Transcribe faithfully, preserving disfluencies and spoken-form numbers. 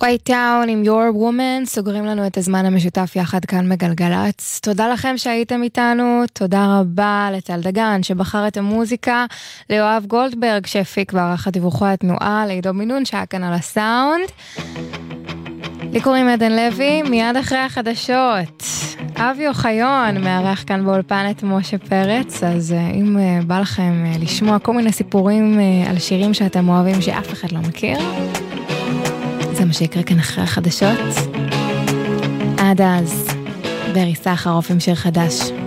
White Town עם Your Woman, סוגרים לנו את הזמן המשותף יחד כאן בגלגלץ. תודה לכם שהייתם איתנו, תודה רבה לטל דגן שבחר את המוזיקה, ליואב גולדברג שהפיק וערך דיווחי התנועה, לעידו מינון שהיה כאן על הסאונד. לי קוראים עדן לוי, מיד אחרי החדשות. אבי אוחיון מארח כאן באולפן את משה פרץ, אז אם בא לכם לשמוע כל מיני סיפורים על שירים שאתם אוהבים שאף אחד לא מכיר, זה מה שיקרה כאן אחרי החדשות. עד אז, ברי סחרוף עם שיר חדש.